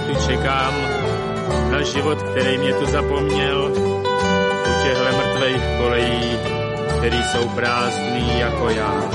tu čekám na život, který mě tu zapomněl, u těchhle mrtvejch kolejí, který jsou prázdný jako já.